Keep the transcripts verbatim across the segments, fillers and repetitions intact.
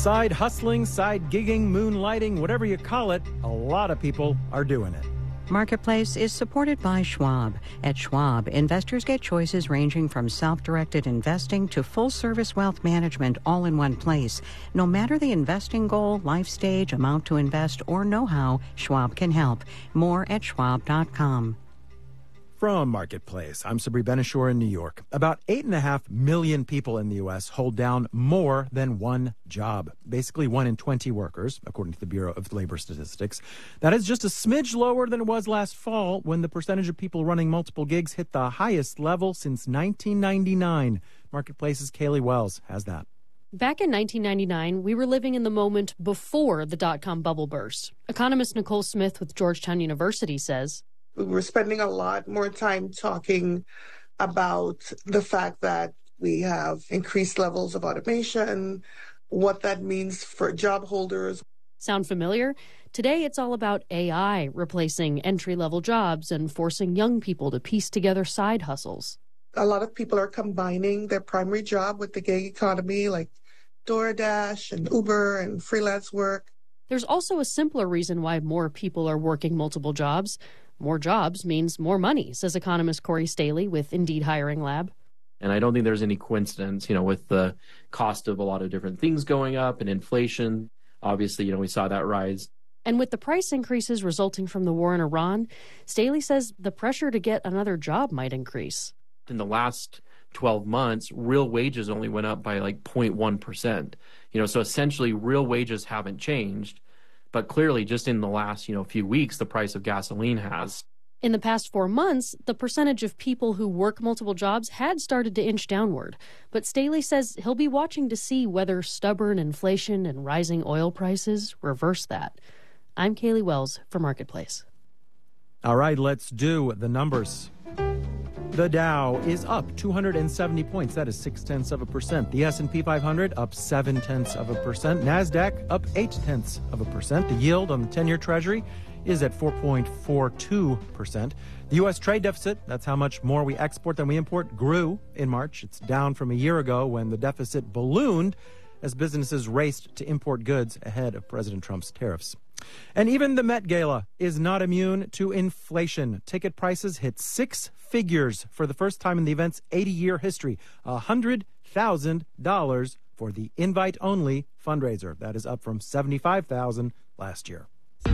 Side hustling, side gigging, moonlighting, whatever you call it, a lot of people are doing it. Marketplace is supported by Schwab. At Schwab, investors get choices ranging from self-directed investing to full-service wealth management all in one place. No matter the investing goal, life stage, amount to invest, or know-how, Schwab can help. More at schwab dot com. From Marketplace, I'm Sabri Benishore in New York. About eight and a half million people in the U S hold down more than one job. Basically, one in twenty workers, according to the Bureau of Labor Statistics. That is just a smidge lower than it was last fall, when the percentage of people running multiple gigs hit the highest level since nineteen ninety-nine. Marketplace's Kaylee Wells has that. Back in nineteen ninety-nine, we were living in the moment before the dot-com bubble burst. Economist Nicole Smith with Georgetown University says, we're spending a lot more time talking about the fact that we have increased levels of automation, what that means for job holders. Sound familiar? Today, it's all about A I replacing entry-level jobs and forcing young people to piece together side hustles. A lot of people are combining their primary job with the gig economy, like DoorDash and Uber and freelance work. There's also a simpler reason why more people are working multiple jobs. More jobs means more money, says economist Corey Staley with Indeed Hiring Lab. And I don't think there's any coincidence, you know, with the cost of a lot of different things going up and inflation. Obviously, you know, we saw that rise. And with the price increases resulting from the war in Iran, Staley says the pressure to get another job might increase. In the last twelve months, real wages only went up by like zero point one percent. You know, so essentially real wages haven't changed. But clearly, just in the last, you know, few weeks, the price of gasoline has. In the past four months, the percentage of people who work multiple jobs had started to inch downward. But Staley says he'll be watching to see whether stubborn inflation and rising oil prices reverse that. I'm Kaylee Wells for Marketplace. All right, let's do the numbers. The Dow is up two hundred seventy points. That is six-tenths of a percent. The S and P five hundred up seven-tenths of a percent. NASDAQ up eight-tenths of a percent. The yield on the ten-year Treasury is at four point four two percent. The U S trade deficit, that's how much more we export than we import, grew in March. It's down from a year ago when the deficit ballooned as businesses raced to import goods ahead of President Trump's tariffs. And even the Met Gala is not immune to inflation. Ticket prices hit six figures for the first time in the event's eighty-year history. one hundred thousand dollars for the invite-only fundraiser. That is up from seventy-five thousand dollars last year.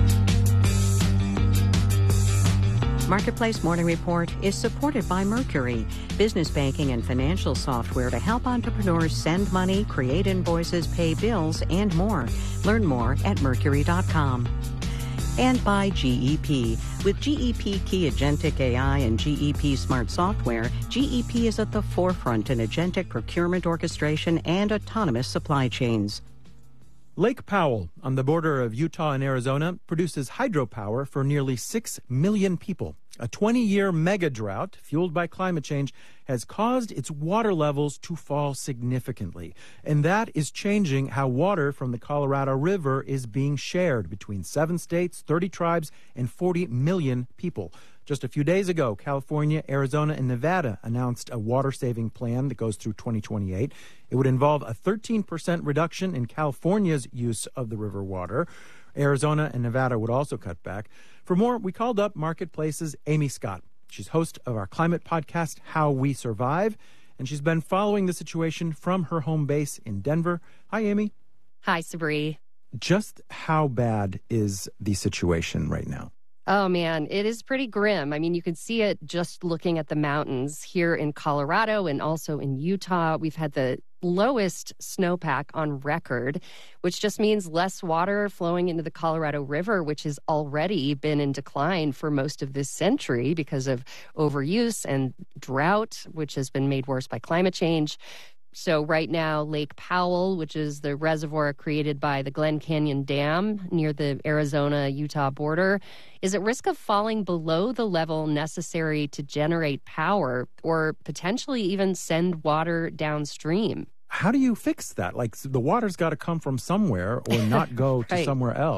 Marketplace Morning Report is supported by Mercury, business banking and financial software to help entrepreneurs send money, create invoices, pay bills, and more. Learn more at mercury dot com. And by G E P. With G E P Key Agentic A I and G E P Smart Software, G E P is at the forefront in agentic procurement orchestration and autonomous supply chains. Lake Powell, on the border of Utah and Arizona, produces hydropower for nearly six million people. A twenty-year mega drought fueled by climate change has caused its water levels to fall significantly. And that is changing how water from the Colorado River is being shared between seven states, thirty tribes, and forty million people. Just a few days ago, California, Arizona, and Nevada announced a water-saving plan that goes through twenty twenty-eight. It would involve a thirteen percent reduction in California's use of the river water. Arizona and Nevada would also cut back. For more, we called up Marketplace's Amy Scott. She's host of our climate podcast, How We Survive, and she's been following the situation from her home base in Denver. Hi, Amy. Hi, Sabri. Just how bad is the situation right now? Oh, man, it is pretty grim. I mean, you can see it just looking at the mountains here in Colorado and also in Utah. We've had the lowest snowpack on record, which just means less water flowing into the Colorado River, which has already been in decline for most of this century because of overuse and drought, which has been made worse by climate change. So right now, Lake Powell, which is the reservoir created by the Glen Canyon Dam near the Arizona-Utah border, is at risk of falling below the level necessary to generate power or potentially even send water downstream. How do you fix that? Like, the water's got to come from somewhere or not go to right. somewhere else.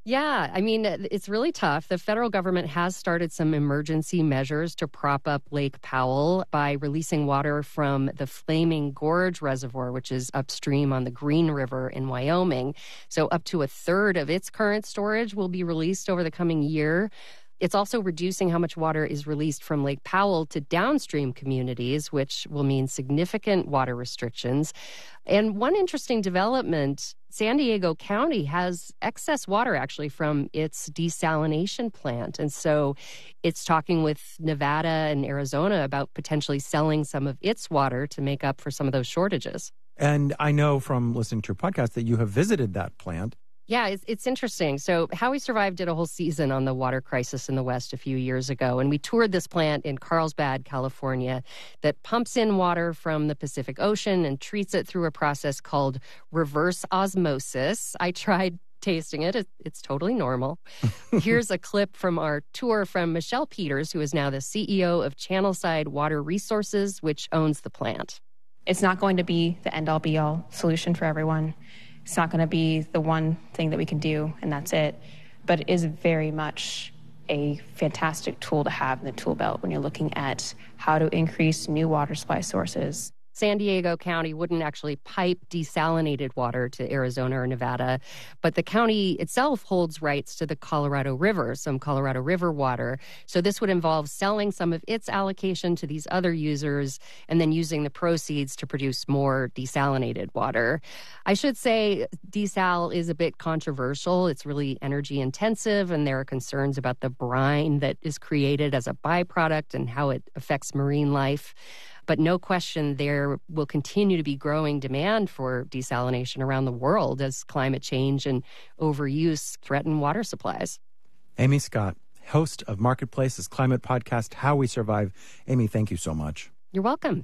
Yeah, I mean, it's really tough. The federal government has started some emergency measures to prop up Lake Powell by releasing water from the Flaming Gorge Reservoir, which is upstream on the Green River in Wyoming. So up to a third of its current storage will be released over the coming year. It's also reducing how much water is released from Lake Powell to downstream communities, which will mean significant water restrictions. And one interesting development, San Diego County has excess water actually from its desalination plant. And so it's talking with Nevada and Arizona about potentially selling some of its water to make up for some of those shortages. And I know from listening to your podcast that you have visited that plant. Yeah, it's, it's interesting. So How We Survived did a whole season on the water crisis in the West a few years ago, and we toured this plant in Carlsbad, California, that pumps in water from the Pacific Ocean and treats it through a process called reverse osmosis. I tried tasting it. it it's totally normal. Here's a clip from our tour from Michelle Peters, who is now the C E O of Channelside Water Resources, which owns the plant. It's not going to be the end-all, be-all solution for everyone. It's not going to be the one thing that we can do, and that's it. But it is very much a fantastic tool to have in the tool belt when you're looking at how to increase new water supply sources. San Diego County wouldn't actually pipe desalinated water to Arizona or Nevada, but the county itself holds rights to the Colorado River, some Colorado River water. So this would involve selling some of its allocation to these other users and then using the proceeds to produce more desalinated water. I should say desal is a bit controversial. It's really energy intensive, and there are concerns about the brine that is created as a byproduct and how it affects marine life. But no question, there will continue to be growing demand for desalination around the world as climate change and overuse threaten water supplies. Amy Scott, host of Marketplace's climate podcast, How We Survive. Amy, thank you so much. You're welcome.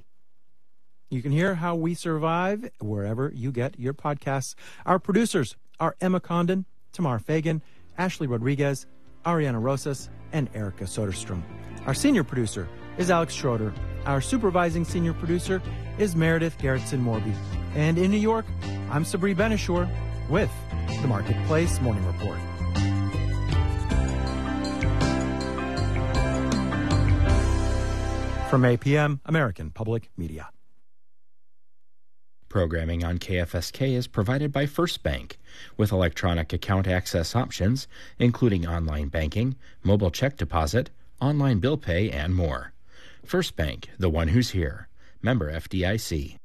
You can hear How We Survive wherever you get your podcasts. Our producers are Emma Condon, Tamar Fagan, Ashley Rodriguez, Ariana Rosas, and Erica Soderstrom. Our senior producer is Alex Schroeder. Our supervising senior producer is Meredith Gerritsen-Morby. And in New York, I'm Sabri Benishore with the Marketplace Morning Report. From A P M, American Public Media. Programming on K F S K is provided by First Bank, with electronic account access options, including online banking, mobile check deposit, online bill pay, and more. First Bank, the one who's here. Member F D I C.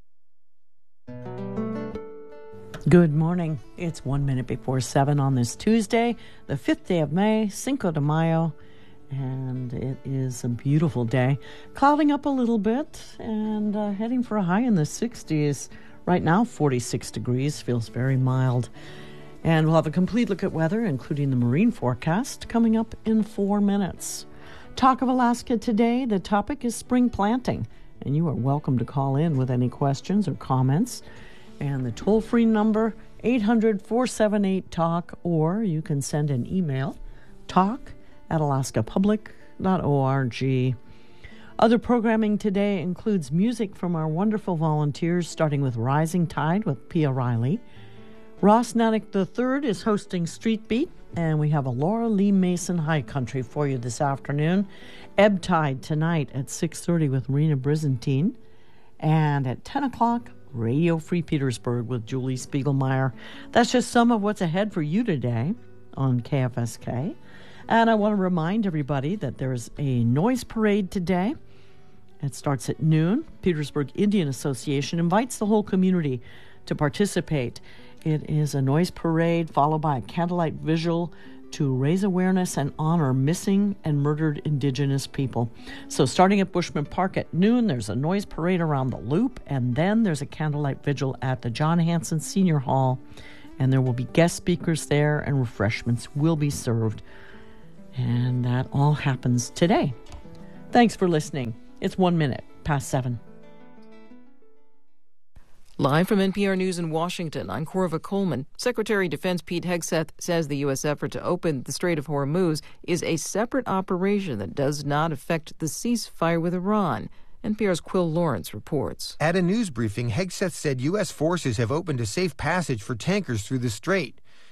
Good morning. It's one minute before seven on this Tuesday, the fifth day of May, Cinco de Mayo, and it is a beautiful day. Clouding up a little bit and uh, heading for a high in the sixties. Right now, forty-six degrees, feels very mild. And we'll have a complete look at weather, including the marine forecast, coming up in four minutes. Talk of Alaska today, the topic is spring planting, and you are welcome to call in with any questions or comments. And the toll-free number, eight hundred, four seven eight, talk, or you can send an email, talk at alaska public dot org. Other programming today includes music from our wonderful volunteers, starting with Rising Tide with Pia Riley. Ross Nanick the third is hosting Street Beat, and we have a Laura Lee Mason High Country for you this afternoon. Ebb Tide tonight at six thirty with Marina Brizantine. And at ten o'clock, Radio Free Petersburg with Julie Spiegelmeier. That's just some of what's ahead for you today on K F S K. And I want to remind everybody that there's a noise parade today. It starts at noon. Petersburg Indian Association invites the whole community to participate. It is a noise parade followed by a candlelight vigil to raise awareness and honor missing and murdered Indigenous people. So starting at Bushman Park at noon, there's a noise parade around the loop, and then there's a candlelight vigil at the John Hanson Senior Hall, and there will be guest speakers there, and refreshments will be served. And that all happens today. Thanks for listening. It's one minute past seven. Live from N P R News in Washington, I'm Corva Coleman. Secretary of Defense Pete Hegseth says the U S effort to open the Strait of Hormuz is a separate operation that does not affect the ceasefire with Iran. N P R's Quill Lawrence reports. At a news briefing, Hegseth said U S forces have opened a safe passage for tankers through the strait.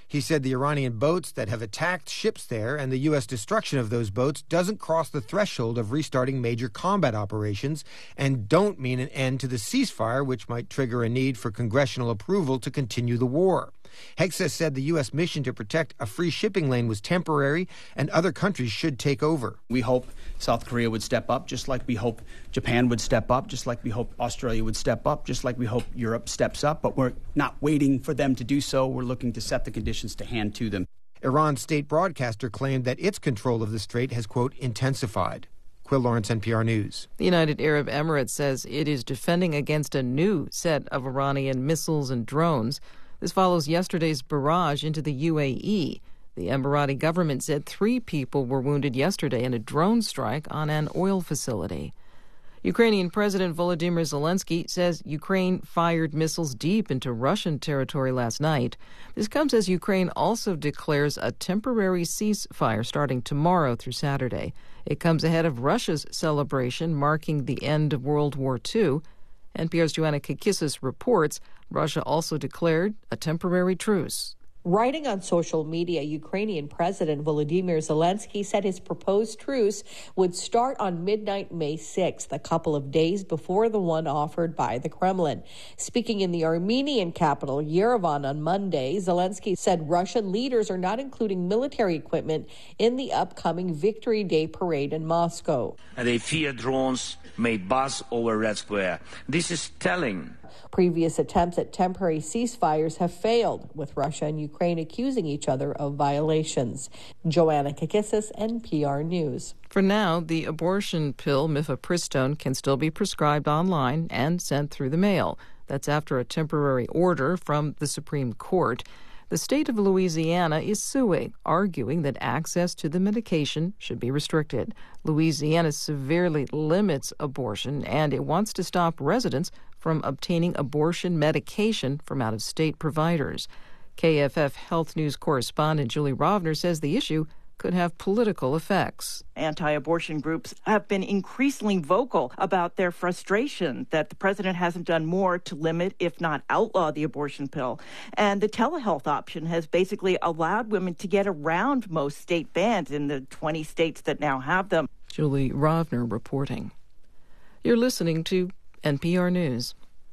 He said the Iranian boats that have attacked ships there and the U S destruction of those boats doesn't cross the threshold of restarting major combat operations and don't mean an end to the ceasefire, which might trigger a need for congressional approval to continue the war. Hegseth said the U S mission to protect a free shipping lane was temporary and other countries should take over. We hope South Korea would step up, just like we hope Japan would step up, just like we hope Australia would step up, just like we hope Europe steps up. But we're not waiting for them to do so. We're looking to set the conditions to hand to them. Iran's state broadcaster claimed that its control of the strait has, quote, intensified. Quill Lawrence, N P R News. The United Arab Emirates says it is defending against a new set of Iranian missiles and drones. This follows yesterday's barrage into the U A E. The Emirati government said three people were wounded yesterday in a drone strike on an oil facility. Ukrainian President Volodymyr Zelensky says Ukraine fired missiles deep into Russian territory last night. This comes as Ukraine also declares a temporary ceasefire starting tomorrow through Saturday. It comes ahead of Russia's celebration marking the end of World War Two. N P R's Joanna Kakissis reports Russia also declared a temporary truce. Writing on social media, Ukrainian President Volodymyr Zelensky said his proposed truce would start on midnight May sixth, a couple of days before the one offered by the Kremlin. Speaking in the Armenian capital, Yerevan, on Monday, Zelensky said Russian leaders are not including military equipment in the upcoming Victory Day parade in Moscow. They fear drones may buzz over Red Square. This is telling. Previous attempts at temporary ceasefires have failed, with Russia and Ukraine accusing each other of violations. Joanna Kakissis, N P R News. For now, the abortion pill mifepristone can still be prescribed online and sent through the mail. That's after a temporary order from the Supreme Court. The state of Louisiana is suing, arguing that access to the medication should be restricted. Louisiana severely limits abortion, and it wants to stop residents from obtaining abortion medication from out-of-state providers. K F F Health News correspondent Julie Rovner says the issue could have political effects. Anti-abortion groups have been increasingly vocal about their frustration that the president hasn't done more to limit, if not outlaw, the abortion pill. And the telehealth option has basically allowed women to get around most state bans in the twenty states that now have them. Julie Rovner reporting. You're listening to N P R News.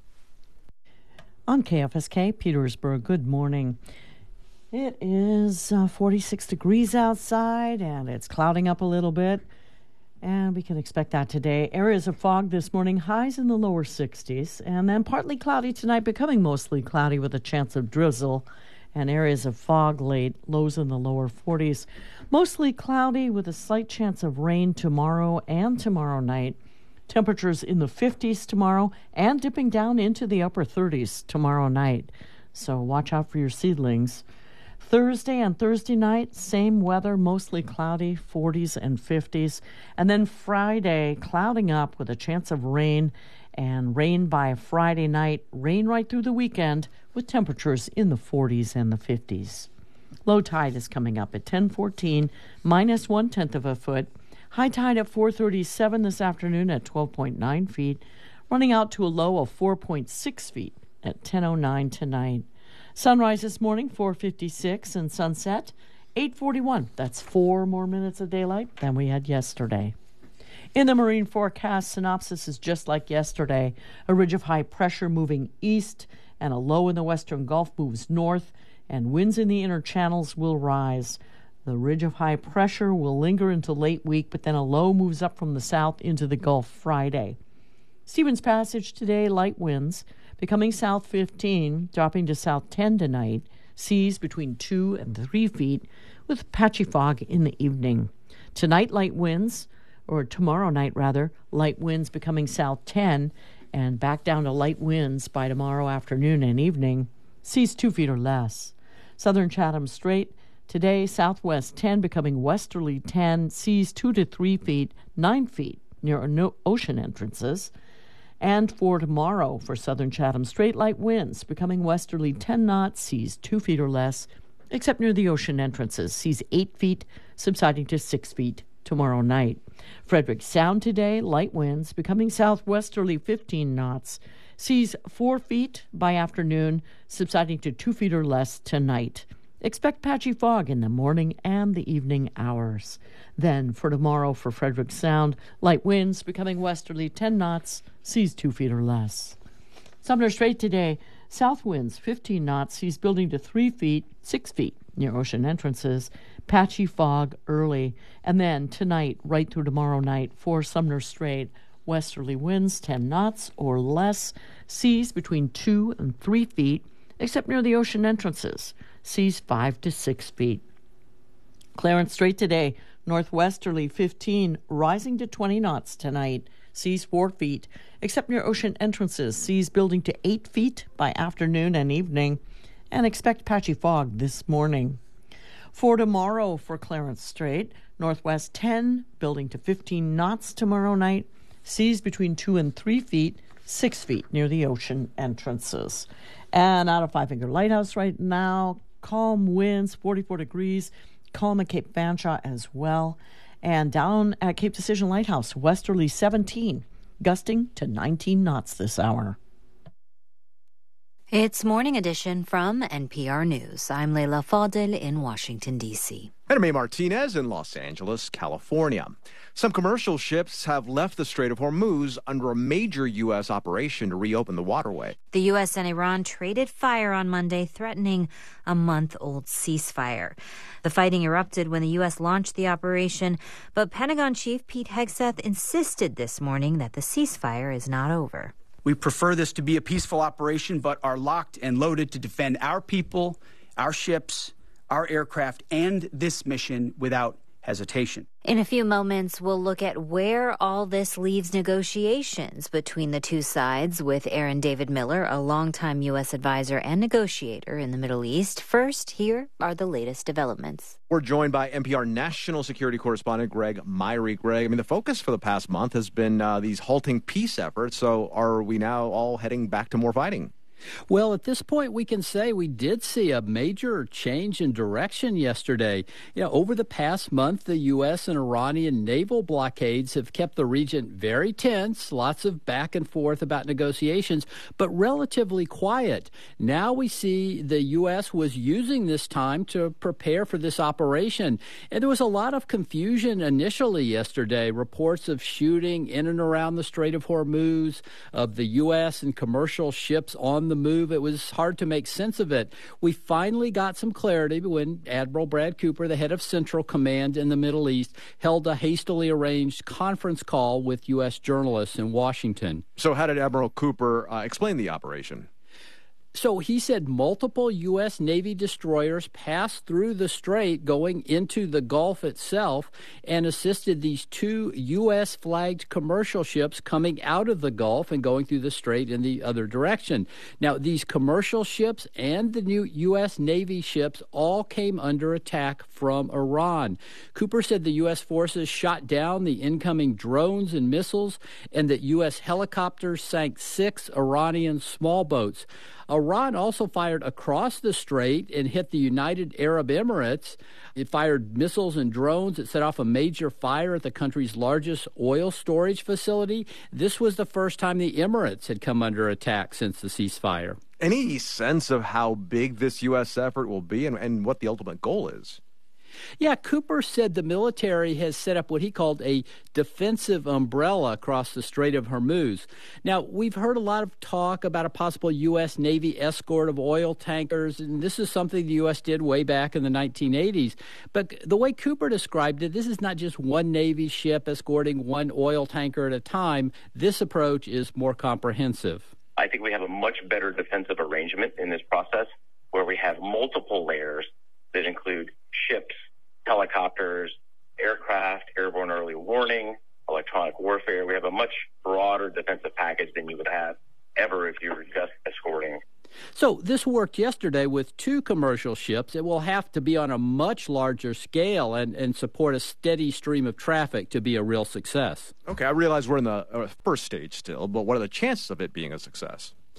On K F S K, Petersburg, good morning. It is uh, forty-six degrees outside, and it's clouding up a little bit, and we can expect that today. Areas of fog this morning, highs in the lower sixties, and then partly cloudy tonight, becoming mostly cloudy with a chance of drizzle, and areas of fog late, lows in the lower forties. Mostly cloudy with a slight chance of rain tomorrow and tomorrow night. Temperatures in the fifties tomorrow and dipping down into the upper thirties tomorrow night. So watch out for your seedlings. Thursday and Thursday night, same weather, mostly cloudy, forties and fifties. And then Friday, clouding up with a chance of rain, and rain by Friday night, rain right through the weekend with temperatures in the forties and the fifties. Low tide is coming up at ten fourteen, minus one-tenth of a foot. High tide at four thirty-seven this afternoon at twelve point nine feet, running out to a low of four point six feet at ten oh nine tonight. Sunrise this morning, four fifty-six, and sunset, eight forty-one. That's four more minutes of daylight than we had yesterday. In the marine forecast, synopsis is just like yesterday. A ridge of high pressure moving east, and a low in the western Gulf moves north, and winds in the inner channels will rise. The ridge of high pressure will linger until late week, but then a low moves up from the south into the Gulf Friday. Stevens Passage today, light winds, becoming south fifteen, dropping to south ten tonight. Seas between two and three feet, with patchy fog in the evening. Tonight, light winds, or tomorrow night rather, light winds becoming south ten, and back down to light winds by tomorrow afternoon and evening. Seas two feet or less. Southern Chatham Strait, today, southwest ten, becoming westerly ten, seas two to three feet, nine feet near no ocean entrances. And for tomorrow, for southern Chatham Strait, light winds, becoming westerly ten knots, seas two feet or less, except near the ocean entrances, seas eight feet, subsiding to six feet tomorrow night. Frederick Sound today, light winds, becoming southwesterly fifteen knots, seas four feet by afternoon, subsiding to two feet or less tonight. Expect patchy fog in the morning and the evening hours. Then for tomorrow for Frederick Sound, light winds becoming westerly ten knots, seas two feet or less. Sumner Strait today, south winds fifteen knots, seas building to three feet, six feet near ocean entrances. Patchy fog early. And then tonight, right through tomorrow night, for Sumner Strait, westerly winds ten knots or less, seas between two and three feet, except near the ocean entrances. Seas five to six feet. Clarence Strait today, northwesterly fifteen, rising to twenty knots tonight. Seas four feet, except near ocean entrances. Seas building to eight feet by afternoon and evening. And expect patchy fog this morning. For tomorrow for Clarence Strait, northwest ten, building to fifteen knots tomorrow night. Seas between two and three feet, six feet near the ocean entrances. And out of Five Finger Lighthouse right now, calm winds, forty-four degrees, calm at Cape Fanshawe as well. And down at Cape Decision Lighthouse, westerly seventeen, gusting to nineteen knots this hour. It's Morning Edition from N P R News. I'm Leila Fadel in Washington, D C. And I'm Martinez in Los Angeles, California. Some commercial ships have left the Strait of Hormuz under a major U S operation to reopen the waterway. The U S and Iran traded fire on Monday, threatening a month-old ceasefire. The fighting erupted when the U S launched the operation, but Pentagon Chief Pete Hegseth insisted this morning that the ceasefire is not over. We prefer this to be a peaceful operation, but are locked and loaded to defend our people, our ships, our aircraft, and this mission without hesitation. In a few moments, we'll look at where all this leaves negotiations between the two sides with Aaron David Miller, a longtime U S advisor and negotiator in the Middle East. First, here are the latest developments. We're joined by N P R national security correspondent Greg Myrie. Greg, I mean, the focus for the past month has been uh, these halting peace efforts. So are we now all heading back to more fighting? Well, at this point, we can say we did see a major change in direction yesterday. You know, over the past month, the U S and Iranian naval blockades have kept the region very tense, lots of back and forth about negotiations, but relatively quiet. Now we see the U S was using this time to prepare for this operation. And there was a lot of confusion initially yesterday, reports of shooting in and around the Strait of Hormuz, of the U S and commercial ships on the move. It was hard to make sense of it. We finally got some clarity when Admiral Brad Cooper, the head of Central Command in the Middle East, held a hastily arranged conference call with U S journalists in Washington. So how did Admiral Cooper uh, explain the operation? So he said multiple U S Navy destroyers passed through the strait going into the Gulf itself and assisted these two U S flagged commercial ships coming out of the Gulf and going through the strait in the other direction. Now, these commercial ships and the new U S Navy ships all came under attack from Iran. Cooper said the U S forces shot down the incoming drones and missiles and that U S helicopters sank six Iranian small boats. Iran also fired across the strait and hit the United Arab Emirates. It fired missiles and drones. It set off a major fire at the country's largest oil storage facility. This was the first time the Emirates had come under attack since the ceasefire. Any sense of how big this U S effort will be and, and what the ultimate goal is? Yeah, Cooper said the military has set up what he called a defensive umbrella across the Strait of Hormuz. Now, we've heard a lot of talk about a possible U S Navy escort of oil tankers, and this is something the U S did way back in the nineteen eighties. But the way Cooper described it, this is not just one Navy ship escorting one oil tanker at a time. This approach is more comprehensive. I think we have a much better defensive arrangement in this process where we have multiple layers that include ships, helicopters, aircraft, airborne early warning, electronic warfare. We have a much broader defensive package than you would have ever if you were just escorting. So this worked yesterday with two commercial ships. It will have to be on a much larger scale and, and support a steady stream of traffic to be a real success. Okay, I realize we're in the uh, first stage still, but what are the chances of it being a success?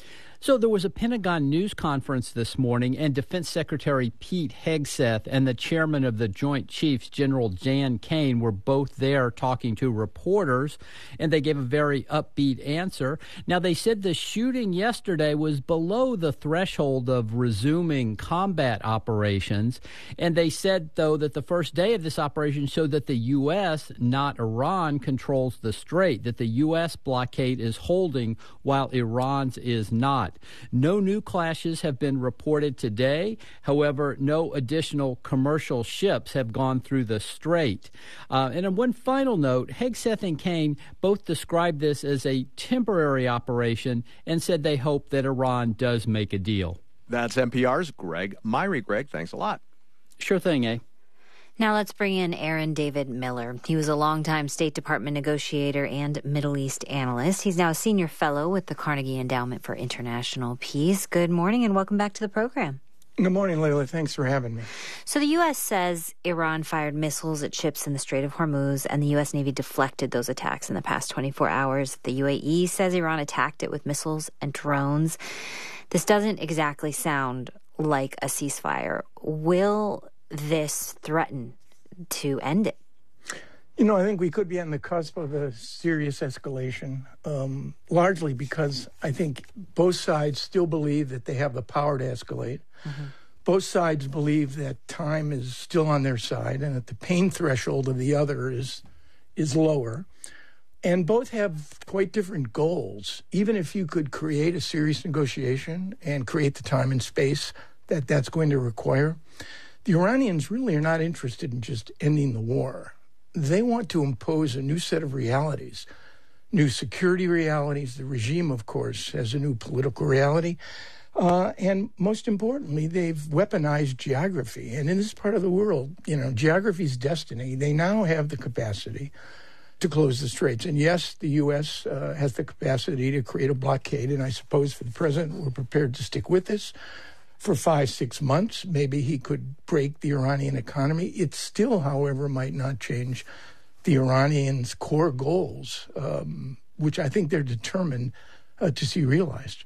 So there was a Pentagon news conference this morning, and Defense Secretary Pete Hegseth and the chairman of the Joint Chiefs, General Jan Kane, were both there talking to reporters, and they gave a very upbeat answer. Now, they said the shooting yesterday was below the threshold of resuming combat operations, and they said, though, that the first day of this operation showed that the U S, not Iran, controls the strait, that the U S blockade is holding while Iran's is not. No new clashes have been reported today. However, no additional commercial ships have gone through the strait. Uh, and on one final note, Hegseth and Kane both described this as a temporary operation and said they hope that Iran does make a deal. That's N P R's Greg Myrie. Greg, thanks a lot. Sure thing, eh? Now let's bring in Aaron David Miller. He was a longtime State Department negotiator and Middle East analyst. He's now a senior fellow with the Carnegie Endowment for International Peace. Good morning and welcome back to the program. Good morning, Layla. Thanks for having me. So the U S says Iran fired missiles at ships in the Strait of Hormuz, and the U S Navy deflected those attacks in the past twenty-four hours. The U A E says Iran attacked it with missiles and drones. This doesn't exactly sound like a ceasefire. Will this threaten to end it? You know, I think we could be on the cusp of a serious escalation, um, largely because I think both sides still believe that they have the power to escalate. Mm-hmm. Both sides believe that time is still on their side and that the pain threshold of the other is is lower. And both have quite different goals. Even if you could create a serious negotiation and create the time and space that that's going to require, the Iranians really are not interested in just ending the war. They want to impose a new set of realities, new security realities. The regime, of course, has a new political reality. Uh, and most importantly, they've weaponized geography. And in this part of the world, you know, geography's destiny. They now have the capacity to close the straits. And yes, the U S uh, has the capacity to create a blockade. And I suppose for the president, we're prepared to stick with this for five, six months. Maybe he could break the Iranian economy. It still, however, might not change the Iranians' core goals, um, which I think they're determined uh, to see realized.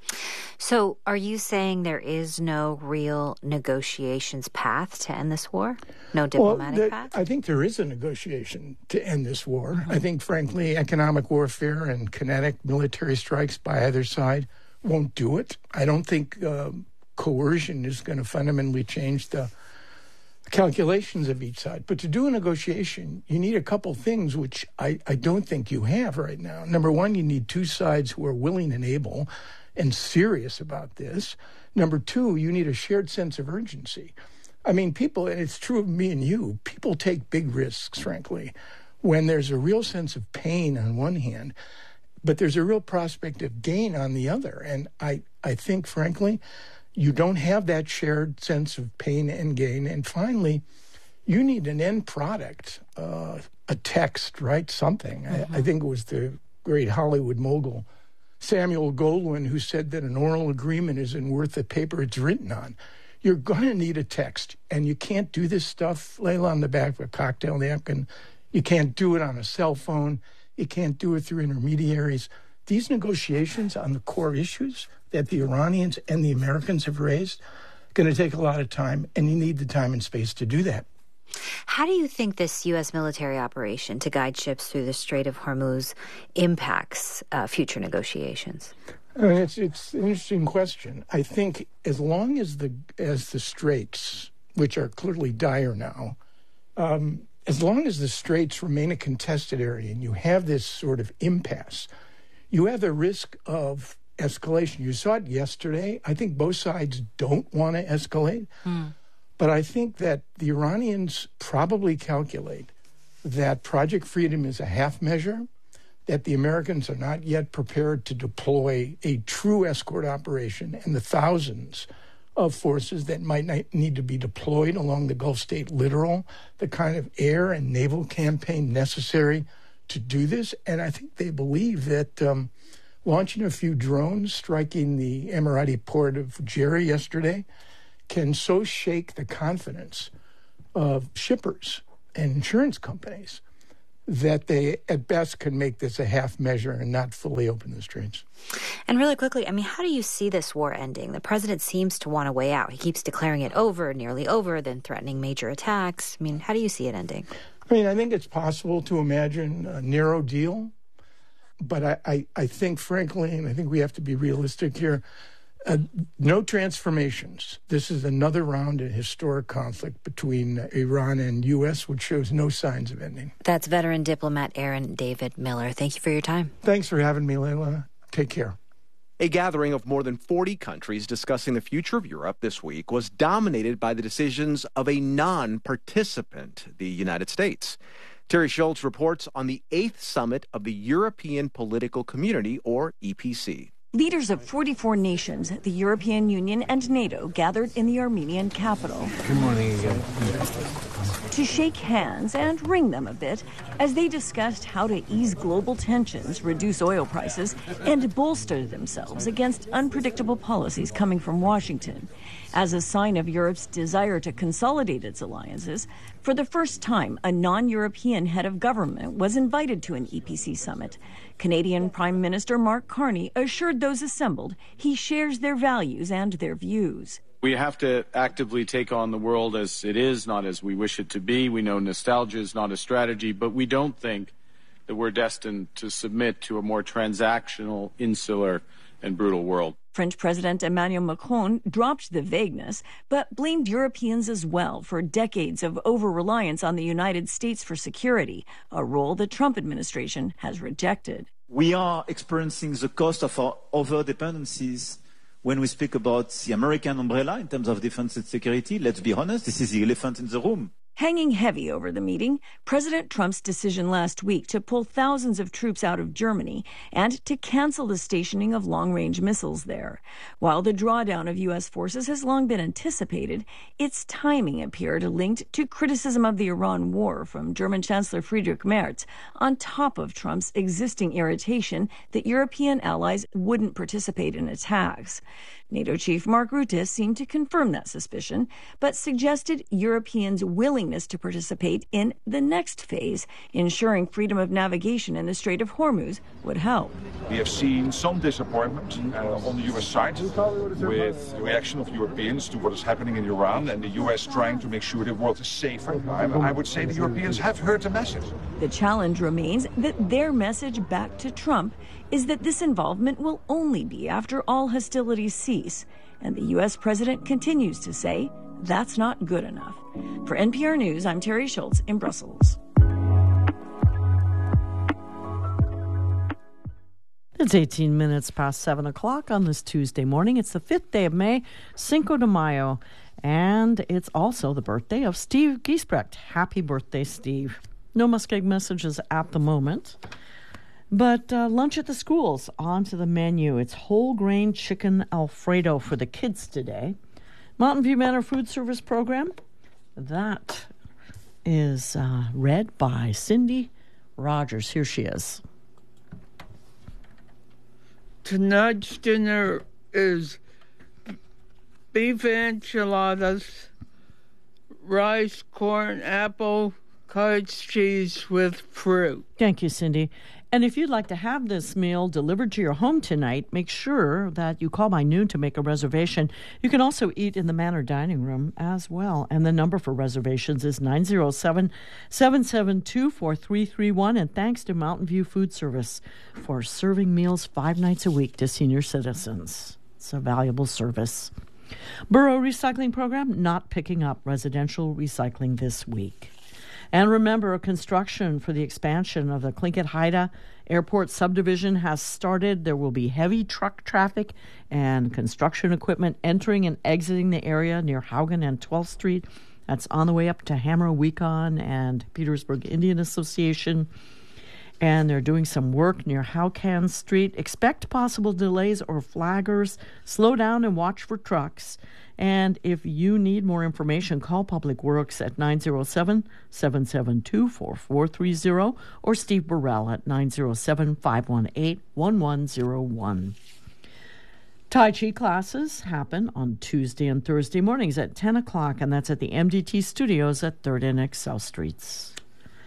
So are you saying there is no real negotiations path to end this war? No diplomatic well, the, path? I think there is a negotiation to end this war. Mm-hmm. I think, frankly, economic warfare and kinetic military strikes by either side won't do it. I don't think Uh, coercion is going to fundamentally change the calculations of each side. But to do a negotiation, you need a couple things, which I, I don't think you have right now. Number one, you need two sides who are willing and able and serious about this. Number two, you need a shared sense of urgency. I mean, people, and it's true of me and you, people take big risks, frankly, when there's a real sense of pain on one hand, but there's a real prospect of gain on the other. And I, I think, frankly, you don't have that shared sense of pain and gain. And finally, you need an end product, uh, a text, right? Something. Mm-hmm. I, I think it was the great Hollywood mogul, Samuel Goldwyn, who said that an oral agreement isn't worth the paper it's written on. You're going to need a text. And you can't do this stuff, Layla, on the back of a cocktail napkin. You can't do it on a cell phone. You can't do it through intermediaries. These negotiations on the core issues that the Iranians and the Americans have raised are going to take a lot of time, and you need the time and space to do that. How do you think this U S military operation to guide ships through the Strait of Hormuz impacts uh, future negotiations? I mean, it's it's an interesting question. I think as long as the as the straits, which are clearly dire now, um, as long as the straits remain a contested area and you have this sort of impasse, you have the risk of escalation. You saw it yesterday. I think both sides don't want to escalate. Mm. But I think that the Iranians probably calculate that Project Freedom is a half measure, that the Americans are not yet prepared to deploy a true escort operation, and the thousands of forces that might need to be deployed along the Gulf State littoral, the kind of air and naval campaign necessary to do this. And I think they believe that um, launching a few drones, striking the Emirati port of Fujairah yesterday, can so shake the confidence of shippers and insurance companies that they, at best, can make this a half measure and not fully open the straits. And really quickly, I mean, how do you see this war ending? The president seems to want a way out. He keeps declaring it over, nearly over, then threatening major attacks. I mean, how do you see it ending? I mean, I think it's possible to imagine a narrow deal, but I, I, I think, frankly, and I think we have to be realistic here, Uh, no transformations. This is another round of historic conflict between uh, Iran and U S, which shows no signs of ending. That's veteran diplomat Aaron David Miller. Thank you for your time. Thanks for having me, Layla. Take care. A gathering of more than forty countries discussing the future of Europe this week was dominated by the decisions of a non-participant, the United States. Terry Schultz reports on the eighth summit of the European Political Community, or E P C. Leaders of forty-four nations, the European Union and NATO gathered in the Armenian capital. Good morning again. To shake hands and ring them a bit as they discussed how to ease global tensions, reduce oil prices, and bolster themselves against unpredictable policies coming from Washington. As a sign of Europe's desire to consolidate its alliances, for the first time, a non-European head of government was invited to an E P C summit. Canadian Prime Minister Mark Carney assured those assembled he shares their values and their views. We have to actively take on the world as it is, not as we wish it to be. We know nostalgia is not a strategy, but we don't think that we're destined to submit to a more transactional, insular, and brutal world. French President Emmanuel Macron dropped the vagueness, but blamed Europeans as well for decades of over-reliance on the United States for security, a role the Trump administration has rejected. We are experiencing the cost of our over-dependencies when we speak about the American umbrella in terms of defense and security. Let's be honest, this is the elephant in the room. Hanging heavy over the meeting, President Trump's decision last week to pull thousands of troops out of Germany and to cancel the stationing of long-range missiles there. While the drawdown of U S forces has long been anticipated, its timing appeared linked to criticism of the Iran war from German Chancellor Friedrich Merz, on top of Trump's existing irritation that European allies wouldn't participate in attacks. NATO chief Mark Rutte seemed to confirm that suspicion, but suggested Europeans' willingness to participate in the next phase, ensuring freedom of navigation in the Strait of Hormuz, would help. We have seen some disappointment uh, on the U S side with the reaction of Europeans to what is happening in Iran and the U S trying to make sure the world is safer. I, I would say the Europeans have heard the message. The challenge remains that their message back to Trump is that this involvement will only be after all hostilities cease. And the U S president continues to say that's not good enough. For N P R News, I'm Terry Schultz in Brussels. It's eighteen minutes past seven o'clock on this Tuesday morning. It's the fifth day of May, Cinco de Mayo, and it's also the birthday of Steve Giesbrecht. Happy birthday, Steve. No Muskeg messages at the moment. But uh, lunch at the schools, onto the menu. It's whole grain chicken Alfredo for the kids today. Mountain View Manor Food Service Program, that is uh, read by Cindy Rogers. Here she is. Tonight's dinner is beef enchiladas, rice, corn, apple, cottage cheese with fruit. Thank you, Cindy. And if you'd like to have this meal delivered to your home tonight, make sure that you call by noon to make a reservation. You can also eat in the Manor Dining Room as well. And the number for reservations is nine oh seven, seven seven two, four three three one. And thanks to Mountain View Food Service for serving meals five nights a week to senior citizens. It's a valuable service. Borough Recycling Program not picking up residential recycling this week. And remember, construction for the expansion of the Tlingit-Haida Airport subdivision has started. There will be heavy truck traffic and construction equipment entering and exiting the area near Haugen and twelfth Street. That's on the way up to Hammer-Weekon and Petersburg Indian Association. And they're doing some work near Haukan Street. Expect possible delays or flaggers. Slow down and watch for trucks. And if you need more information, call Public Works at nine oh seven, seven seven two, four four three oh or Steve Burrell at nine oh seven, five one eight, one one oh one. Tai Chi classes happen on Tuesday and Thursday mornings at ten o'clock, and that's at the M D T Studios at third and South Streets.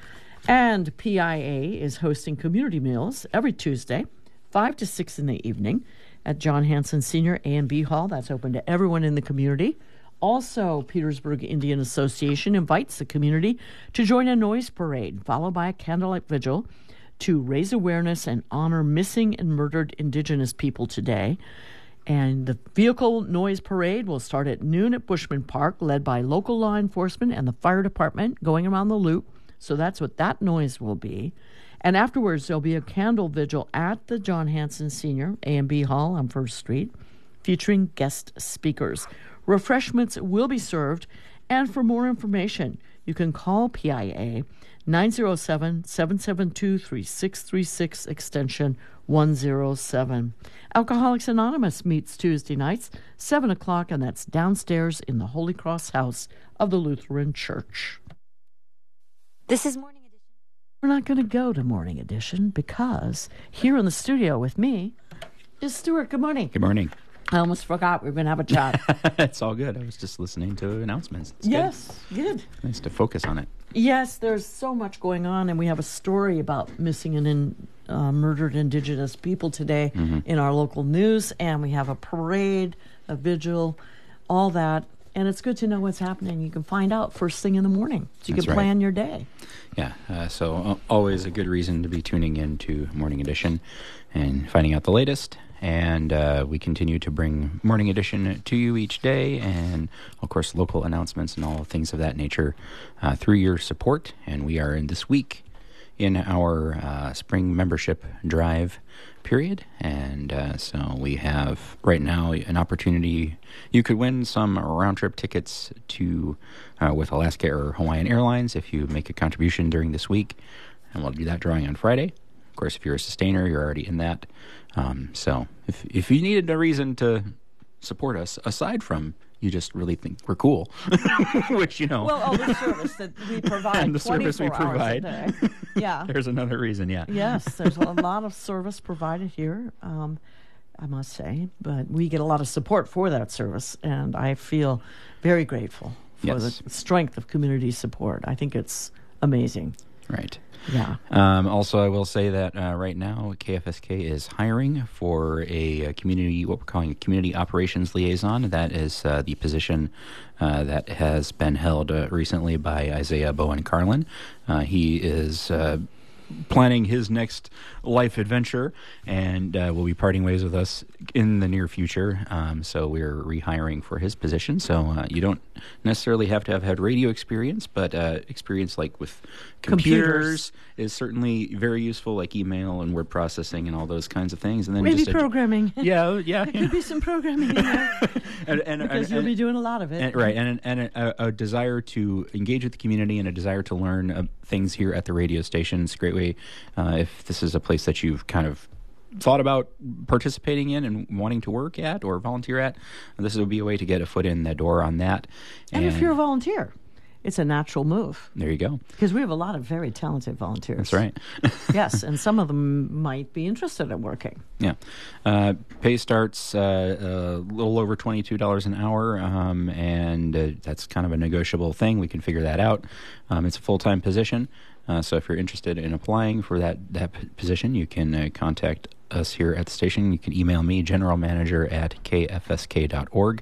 And P I A is hosting community meals every Tuesday, five to six in the evening at John Hanson Senior A and B Hall. That's open to everyone in the community. Also, Petersburg Indian Association invites the community to join a noise parade, followed by a candlelight vigil to raise awareness and honor missing and murdered Indigenous people today. And the vehicle noise parade will start at noon at Bushman Park, led by local law enforcement and the fire department going around the loop. So that's what that noise will be. And afterwards, there'll be a candle vigil at the John Hanson Senior A and B Hall on First Street, featuring guest speakers. Refreshments will be served, and for more information, you can call P I A nine oh seven, seven seven two, three six three six, extension one oh seven. Alcoholics Anonymous meets Tuesday nights, seven o'clock, and that's downstairs in the Holy Cross House of the Lutheran Church. This is Morning Edition. We're not going to go to Morning Edition because here in the studio with me is Stuart. Good morning. Good morning. I almost forgot we were going to have a chat. It's all good. I was just listening to announcements. It's yes, good. good. Nice to focus on it. Yes, there's so much going on, and we have a story about missing and in, uh, murdered Indigenous people today mm-hmm. in our local news, and we have a parade, a vigil, all that. And it's good to know what's happening. You can find out first thing in the morning, so you That's can right. plan your day. Yeah, uh, so uh, always a good reason to be tuning in to Morning Edition and finding out the latest. And uh, we continue to bring Morning Edition to you each day, and of course local announcements and all things of that nature uh, through your support. And we are in this week in our uh, spring membership drive period, and uh, so we have right now an opportunity. You could win some round trip tickets to uh, with Alaska or Hawaiian Airlines if you make a contribution during this week, and we'll do that drawing on Friday. Of course, if you're a sustainer, you're already in that. Um, so if if you needed a reason to support us, aside from you just really think we're cool, which, you know. Well, all the service that we provide. And the service we provide. Yeah. There's another reason, yeah. Yes, there's a lot of service provided here, um, I must say. But we get a lot of support for that service, and I feel very grateful for yes. the strength of community support. I think it's amazing. Right. Yeah. Um, also, I will say that uh, right now, K F S K is hiring for a, a community, what we're calling a community operations liaison. That is uh, the position uh, that has been held uh, recently by Isaiah Bowen Carlin. Uh, he is uh, planning his next life adventure, and uh, will be parting ways with us in the near future. Um, so we're rehiring for his position. So uh, you don't necessarily have to have had radio experience, but uh, experience like with computers, computers is certainly very useful, like email and word processing and all those kinds of things. And then maybe just programming. A, yeah, yeah. There could be some programming in there. and, and, because and, you'll and, be doing a lot of it. And, right, and, and a, a desire to engage with the community and a desire to learn uh, things here at the radio station. It's a great way, uh, if this is a place that you've kind of thought about participating in and wanting to work at or volunteer at, this would be a way to get a foot in the door on that. And, and if you're a volunteer, it's a natural move. There you go. Because we have a lot of very talented volunteers. That's right. Yes, and some of them might be interested in working. Yeah. Uh, pay starts uh, a little over twenty-two dollars an hour, um, and uh, that's kind of a negotiable thing. We can figure that out. Um, it's a full-time position, uh, so if you're interested in applying for that, that p- position, you can uh, contact us here at the station. You can email me, general manager at k f s k dot org,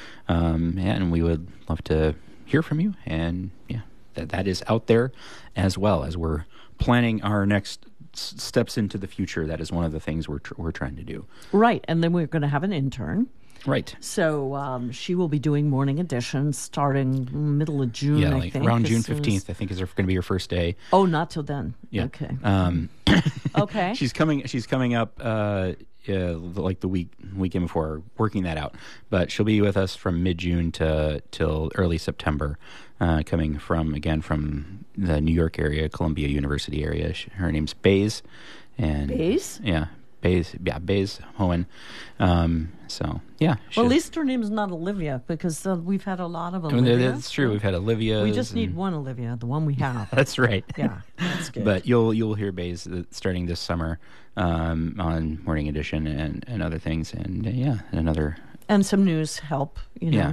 um, and we would love to hear from you. And yeah, that that is out there as well as we're planning our next s- steps into the future. That is one of the things we're tr- we're trying to do. Right, and then we're going to have an intern. Right. So um, she will be doing morning editions starting middle of June, yeah, I like think. around June fifteenth, I think, is going to be her first day. Oh, not till then. Yeah. Okay. Um, okay. She's coming. She's coming up. Uh, Uh, like the week weekend before, working that out. But she'll be with us from mid-June to till early September, uh, coming from, again, from the New York area, Columbia University area. She, her name's Bays. And, Bays? Yeah, Bays. Yeah, Bays Hohen. Um, so, yeah. Well, at least her name's not Olivia, because uh, we've had a lot of Olivia. I mean, that's true. We've had Olivia. We just need one Olivia, the one we have. That's right. Yeah, that's good. But you'll you'll hear Bays starting this summer um, on Morning Edition and, and other things, and uh, yeah, another and some news help. You know. Yeah.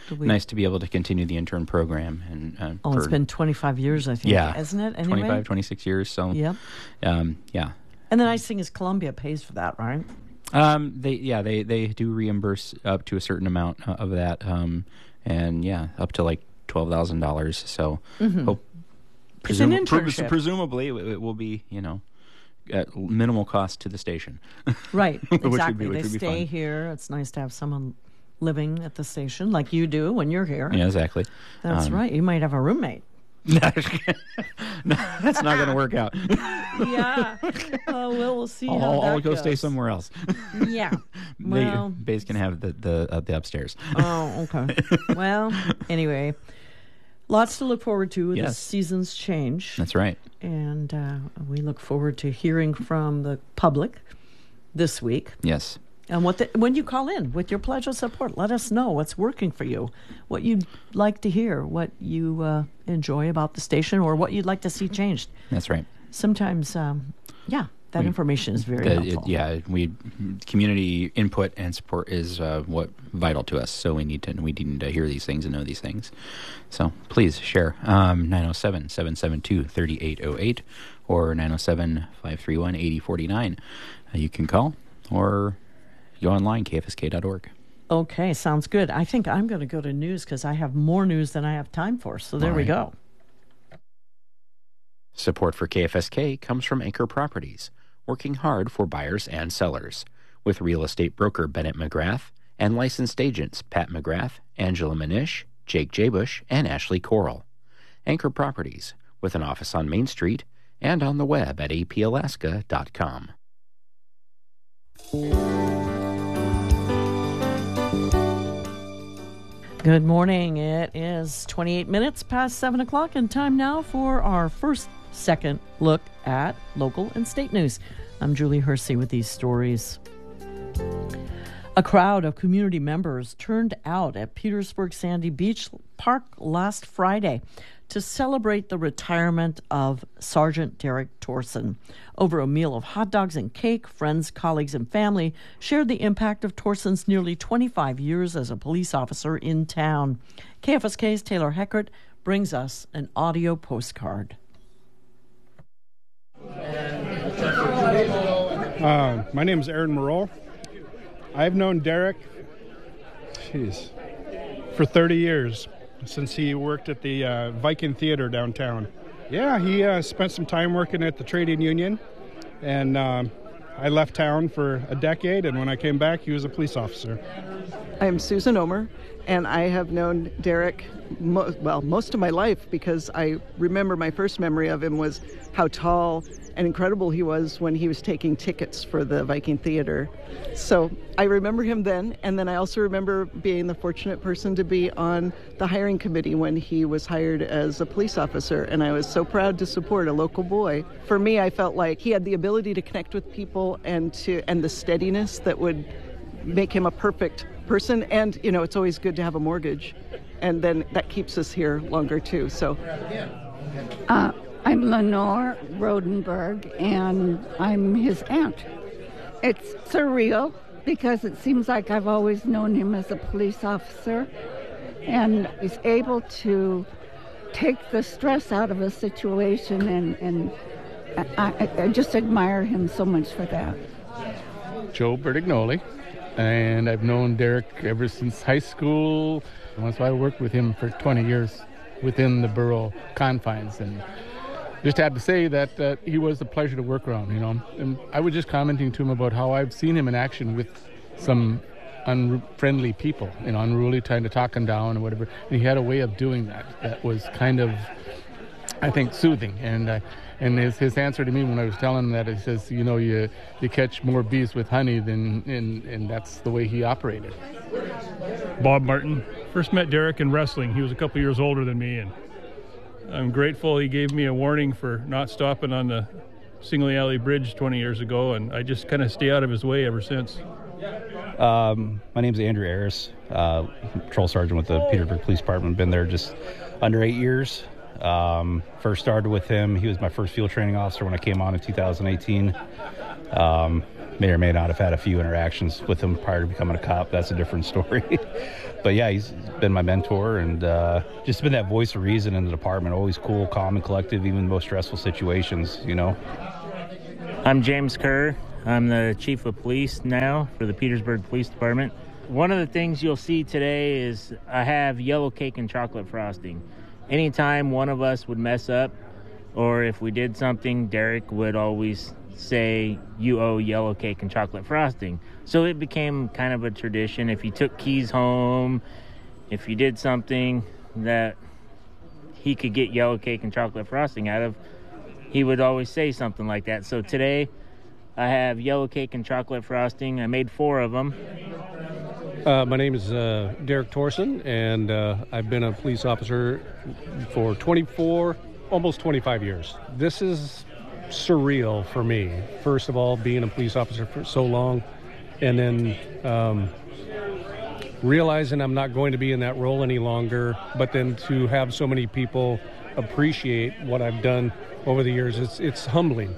we... nice to be able to continue the intern program. And uh, oh, for, it's been twenty-five years, I think, yeah, isn't it? Anyway? twenty-five, twenty-six years. So, yep. um, yeah. And the nice thing is Columbia pays for that, right? Um, they yeah they, they do reimburse up to a certain amount of that, um, and yeah, up to like twelve thousand dollars. So, mm-hmm. hope, it's an presum- internship. presumably it, it will be, you know, at minimal cost to the station. Right, exactly. which would be, which they would be stay fun. here. It's nice to have someone living at the station like you do when you're here. Yeah, exactly. That's um, right. You might have a roommate. No, that's not going to work out. Yeah. Uh, well, we'll see I'll, how that I'll go goes. stay somewhere else. Yeah. Well, they, Bays can have the the, uh, the upstairs. Oh, okay. Well, anyway, lots to look forward to. Yes. The seasons change. That's right. And uh, we look forward to hearing from the public this week. Yes. And what the, when you call in with your pledge of support, let us know what's working for you, what you'd like to hear, what you uh, enjoy about the station, or what you'd like to see changed. That's right. Sometimes, um, yeah, that we, information is very the, helpful. It, yeah, we community input and support is uh, what vital to us. So we need to we need to hear these things and know these things. So please share um, nine oh seven, seven seven two, three eight oh eight or nine oh seven, five three one, eight oh four nine. Uh, you can call or go online, K F S K dot org. Okay, sounds good. I think I'm going to go to news because I have more news than I have time for. So there All we right. go. Support for K F S K comes from Anchor Properties, working hard for buyers and sellers, with real estate broker Bennett McGrath and licensed agents Pat McGrath, Angela Manish, Jake Jabush, and Ashley Coral. Anchor Properties, with an office on Main Street and on the web at a p alaska dot com. Good morning. It is twenty-eight minutes past seven o'clock, and time now for our first second look at local and state news. I'm Julie Hersey with these stories. A crowd of community members turned out at Petersburg Sandy Beach Park last Friday to celebrate the retirement of Sergeant Derek Torsen. Over a meal of hot dogs and cake, friends, colleagues, and family shared the impact of Torsen's nearly twenty-five years as a police officer in town. K F S K's Taylor Heckert brings us an audio postcard. Uh, my name is Aaron Moreau. I've known Derek, geez, for thirty years, since he worked at the uh, Viking Theater downtown. Yeah, he uh, spent some time working at the trading union, and um, I left town for a decade, and when I came back, he was a police officer. I'm Susan Omer, and I have known Derek, mo- well, most of my life, because I remember my first memory of him was how tall and incredible he was when he was taking tickets for the Viking Theater. So I remember him then, and then I also remember being the fortunate person to be on the hiring committee when he was hired as a police officer, and I was so proud to support a local boy. For me, I felt like he had the ability to connect with people and to and the steadiness that would make him a perfect person. And, you know, it's always good to have a mortgage, and then that keeps us here longer too. So uh, I'm Lenore Rodenberg, and I'm his aunt. It's surreal because it seems like I've always known him as a police officer, and he's able to take the stress out of a situation, and, and I, I just admire him so much for that. Joe Bertignoli, and I've known Derek ever since high school. And so I worked with him for twenty years within the borough confines, and just had to say that uh, he was a pleasure to work around, you know. And I was just commenting to him about how I've seen him in action with some unfriendly people, you know, unruly, trying to talk him down or whatever. And he had a way of doing that that was kind of, I think, soothing. And uh, and his, his answer to me when I was telling him that, he says, you know, you you catch more bees with honey than, and, and that's the way he operated. Bob Martin. First met Derek in wrestling. He was a couple years older than me, and I'm grateful he gave me a warning for not stopping on the Singley Alley Bridge twenty years ago, and I just kind of stay out of his way ever since. Um, my name's Andrew Harris, uh, patrol sergeant with the Petersburg Police Department. Been there just under eight years. Um, first started with him. He was my first field training officer when I came on in two thousand eighteen. Um, may or may not have had a few interactions with him prior to becoming a cop. That's a different story. but yeah, he's been my mentor and uh, just been that voice of reason in the department. Always cool, calm, and collective, even in the most stressful situations, you know. I'm James Kerr. I'm the chief of police now for the Petersburg Police Department. One of the things you'll see today is I have yellow cake and chocolate frosting. Anytime one of us would mess up, or if we did something, Derek would always say, you owe yellow cake and chocolate frosting. So it became kind of a tradition. If you took keys home, if you did something that he could get yellow cake and chocolate frosting out of, he would always say something like that. So today I have yellow cake and chocolate frosting. I made four of them. Uh, my name is uh, Derek Torsen, and uh, I've been a police officer for twenty-four, almost twenty-five years. This is surreal for me. First of all, being a police officer for so long, and then um, realizing I'm not going to be in that role any longer, but then to have so many people appreciate what I've done over the years, it's, it's humbling.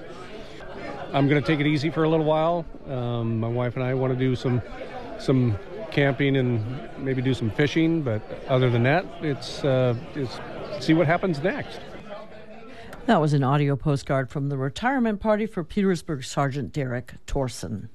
I'm going to take it easy for a little while. Um, my wife and I want to do some some camping and maybe do some fishing, but other than that, it's, uh, it's see what happens next. That was an audio postcard from the retirement party for Petersburg Sergeant Derek Torsen.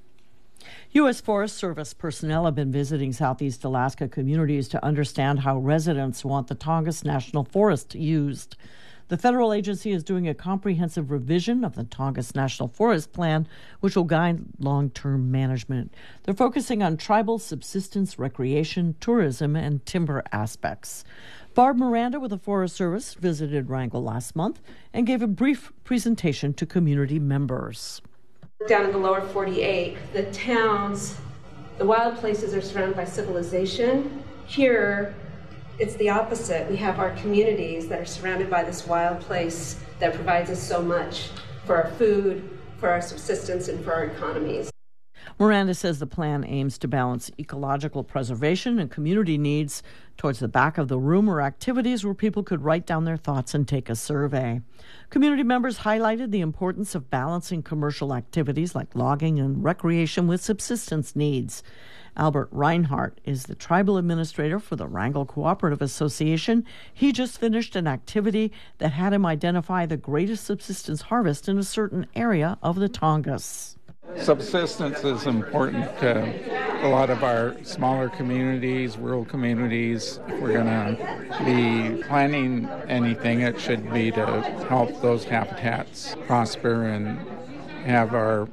U S Forest Service personnel have been visiting Southeast Alaska communities to understand how residents want the Tongass National Forest used. The federal agency is doing a comprehensive revision of the Tongass National Forest Plan, which will guide long-term management. They're focusing on tribal subsistence, recreation, tourism, and timber aspects. Barb Miranda with the Forest Service visited Wrangell last month and gave a brief presentation to community members. Down in the lower forty-eight, the towns, the wild places are surrounded by civilization. Here, it's the opposite. We have our communities that are surrounded by this wild place that provides us so much for our food, for our subsistence, and for our economies. Miranda says the plan aims to balance ecological preservation and community needs. Towards the back of the room are activities where people could write down their thoughts and take a survey. Community members highlighted the importance of balancing commercial activities like logging and recreation with subsistence needs. Albert Reinhardt is the tribal administrator for the Wrangell Cooperative Association. He just finished an activity that had him identify the greatest subsistence harvest in a certain area of the Tongass. Subsistence is important to a lot of our smaller communities, rural communities. If we're going to be planning anything, it should be to help those habitats prosper and have our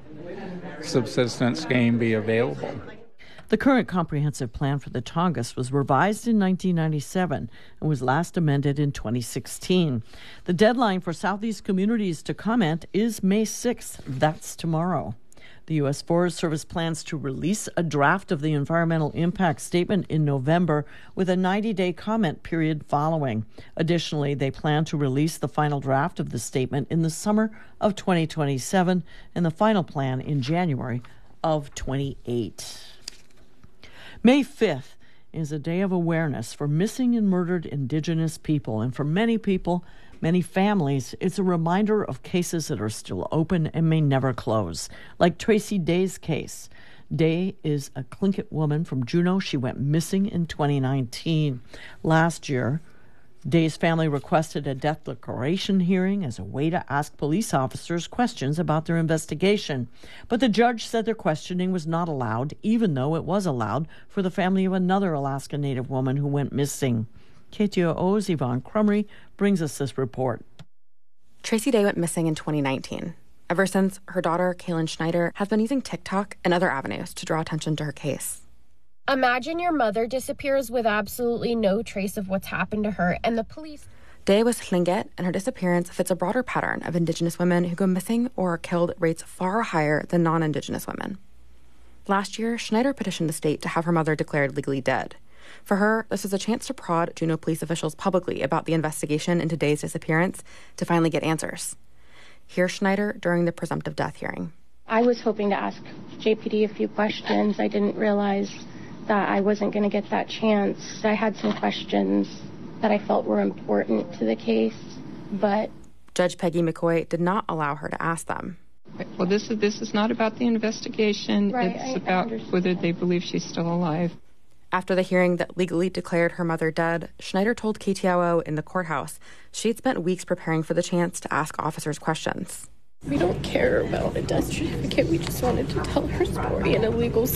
subsistence game be available. The current comprehensive plan for the Tongass was revised in nineteen ninety-seven and was last amended in twenty sixteen. The deadline for Southeast communities to comment is May sixth. That's tomorrow. The U S Forest Service plans to release a draft of the environmental impact statement in November with a ninety-day comment period following. Additionally, they plan to release the final draft of the statement in the summer of twenty twenty-seven and the final plan in January of twenty-eight. May fifth is a day of awareness for missing and murdered Indigenous people. And for many people, many families, it's a reminder of cases that are still open and may never close, like Tracy Day's case. Day is a Tlingit woman from Juneau. She went missing in twenty nineteen. Last year, Day's family requested a death declaration hearing as a way to ask police officers questions about their investigation. But the judge said their questioning was not allowed, even though it was allowed for the family of another Alaska Native woman who went missing. K T O O's Yvonne Crumry brings us this report. Tracy Day went missing in twenty nineteen. Ever since, her daughter, Kaylin Schneider, has been using TikTok and other avenues to draw attention to her case. Imagine your mother disappears with absolutely no trace of what's happened to her, and the police... Day was Tlingit, and her disappearance fits a broader pattern of Indigenous women who go missing or are killed at rates far higher than non-Indigenous women. Last year, Schneider petitioned the state to have her mother declared legally dead. For her, this was a chance to prod Juneau police officials publicly about the investigation into Day's disappearance to finally get answers. Here's Schneider during the presumptive death hearing. I was hoping to ask J P D a few questions. I didn't realize that I wasn't going to get that chance. I had some questions that I felt were important to the case, but... Judge Peggy McCoy did not allow her to ask them. Well, this is this is not about the investigation. Right, it's I, about I whether they believe she's still alive. After the hearing that legally declared her mother dead, Schneider told K T O O in the courthouse she'd spent weeks preparing for the chance to ask officers questions. We don't care about a death certificate. We just wanted to tell her story in a legal